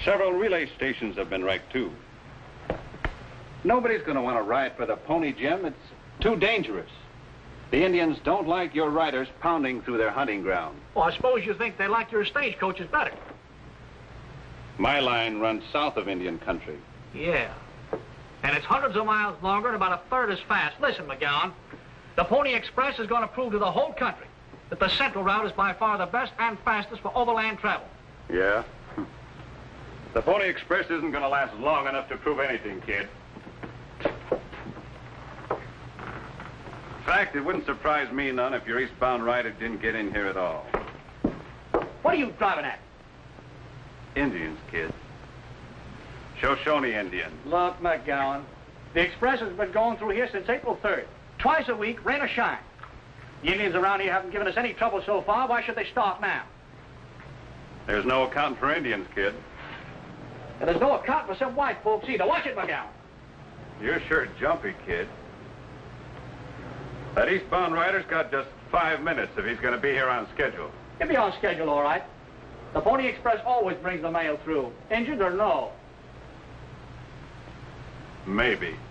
Several relay stations have been wrecked, too. Nobody's going to want to ride for the pony, Jim. It's too dangerous. The Indians don't like your riders pounding through their hunting ground. Well, I suppose you think they like your stagecoaches better. My line runs south of Indian country. Yeah. And it's hundreds of miles longer and about a third as fast. Listen, McGowan, the Pony Express is going to prove to the whole country that the Central route is by far the best and fastest for overland travel. Yeah? The Pony Express isn't going to last long enough to prove anything, kid. In fact, it wouldn't surprise me none if your eastbound rider didn't get in here at all. What are you driving at? Indians, kid. Shoshone Indians. Look, McGowan, the Express has been going through here since April 3rd. Twice a week, rain or shine. The Indians around here haven't given us any trouble so far. Why should they start now? There's no accounting for Indians, kid. And there's no account for some white folks either. Watch it, McGowan. You're sure jumpy, kid. That eastbound rider's got just 5 minutes if he's going to be here on schedule. He'll be on schedule, all right. The Pony Express always brings the mail through, injured or no. Maybe.